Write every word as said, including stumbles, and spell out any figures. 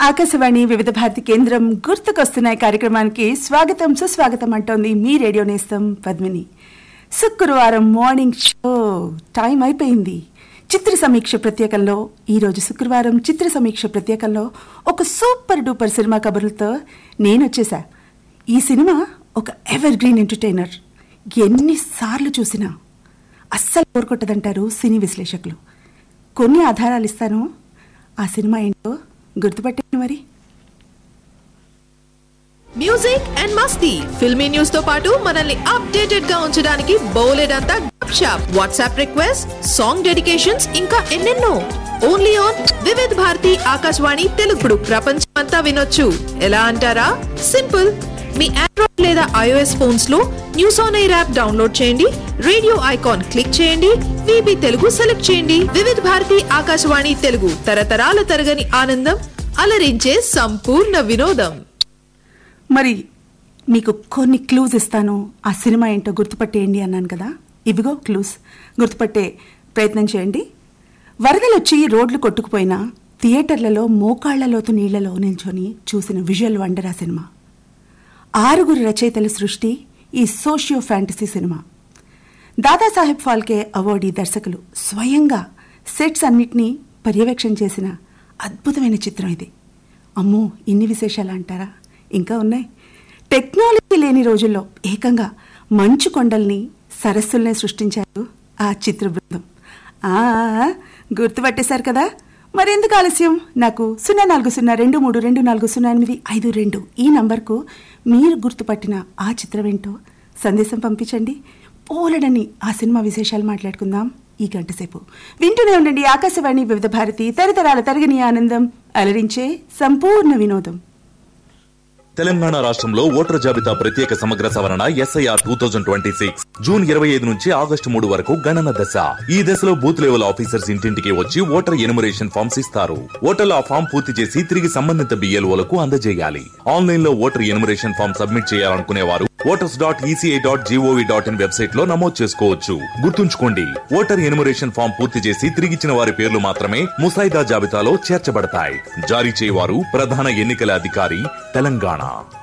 ఆకాశవాణి వివిధ భారతి కేంద్రం గుర్తుకొస్తున్నాయి కార్యక్రమానికి స్వాగతం సుస్వాగతం అంటోంది మీ రేడియో నేస్తం పద్మిని. శుక్రవారం మార్నింగ్ షో టైం అయిపోయింది. చిత్ర సమీక్ష ప్రత్యేకంలో ఈరోజు శుక్రవారం చిత్ర సమీక్ష ప్రత్యేకంలో ఒక సూపర్ డూపర్ సినిమా కబుర్లతో నేను వచ్చేసా. ఈ సినిమా ఒక ఎవర్ గ్రీన్ ఎంటర్టైనర్. ఎన్నిసార్లు చూసినా అస్సలు కోరుకొట్టదంటారు సినీ విశ్లేషకులు. కొన్ని ఆధారాలు ఇస్తాను, ఆ సినిమా ఏంటో గుర్తుపట్టాను. మరి music and Masti filmy news తో పాటు మనల్ని అప్డేటెడ్ గా ఉంచడానికి బౌలెడంతా గప్ shop, WhatsApp request, song dedications, ఇంకా ఎన్నెన్నో. ఓన్లీ ఆన్ వివిధ భారతి ఆకాశవాణి తెలుగు. ప్రపంచం అంతా వినొచ్చు. ఎలా అంటారా? సింపుల్. మీ ఆండ్రాయిడ్ లేదా ఐఓఎస్ ఫోన్స్ లో news on air app download చేయండి, రేడియో ఐకాన్ క్లిక్ చేయండి, వీబీ తెలుగు సెలెక్ట్ చేయండి. వివిధ భారతి ఆకాశవాణి తెలుగు, తరతరాల తరగని ఆనందం, అలరించే సంపూర్ణ వినోదం. మరి మీకు కొన్ని క్లూస్ ఇస్తాను, ఆ సినిమా ఏంటో గుర్తుపట్టేయండి అన్నాను కదా. ఇవిగో క్లూస్, గుర్తుపట్టే ప్రయత్నం చేయండి. వరదలొచ్చి రోడ్లు కొట్టుకుపోయినా థియేటర్లలో మోకాళ్లలోతు నీళ్లలో నిల్చొని చూసిన విజువల్ వండర్ ఆ సినిమా. ఆరుగురు రచయితల సృష్టి ఈ socio fantasy cinema. Dadasaheb Phalke awardee దర్శకులు స్వయంగా సెట్స్ అన్నిటినీ పర్యవేక్షణ చేసిన అద్భుతమైన చిత్రం ఇది. అమ్మో, ఇన్ని విశేషాలు అంటారా? ఇంకా ఉన్నాయి. టెక్నాలజీ లేని రోజుల్లో ఏకంగా మంచు కొండల్ని, సరస్సుల్ని సృష్టించారు ఆ చిత్ర బృందం. గుర్తుపట్టేశారు కదా. మరెందుకు ఆలస్యం? నాకు సున్నా నాలుగు సున్నా రెండు మూడు రెండు నాలుగు సున్నా ఎనిమిది ఐదు రెండు ఈ నంబర్కు మీరు గుర్తుపట్టిన ఆ చిత్రం ఏంటో సందేశం పంపించండి. పోలడని ఆ సినిమా విశేషాలు మాట్లాడుకుందాం ఈ గంట సేపు. వింటూనే ఉండండి ఆకాశవాణి వివిధ భారతి, తరతరాల తరగని ఆనందం, అలరించే సంపూర్ణ వినోదం. తెలంగాణ రాష్ట్రంలో ఓటర్ జాబితా ప్రత్యేక సమగ్ర సవరణ SIR two thousand twenty six June ఇరవై ఐదు నుంచి ఆగస్టు మూడు వరకు గణన దశ. ఈ దశలో బూత్ లెవెల్ ఆఫీసర్స్ ఇంటింటికి వచ్చి ఓటర్ ఎనుమరేషన్ ఫామ్స్ ఇస్తారు. ఓటర్లు ఆ ఫామ్ పూర్తి చేసి తిరిగి సంబంధిత బిఎల్ఓలకు అందజేయాలి. ఆన్లైన్ లో ఓటర్ ఎనుమరేషన్ ఫామ్ సబ్మిట్ చేయాలనుకునే వారు voters dot ECI dot GOV dot in website లో నమోదు చేసుకోవచ్చు. గుర్తుంచుకోండి, ఓటర్ ఎనుమరేషన్ ఫామ్ పూర్తి చేసి తిరిగిచ్చిన వారి పేర్లు మాత్రమే ముసాయిదా జాబితాలో చేర్చబడతాయి. జారీ చేయవారు ప్రధాన ఎన్నికల అధికారి, తెలంగాణ.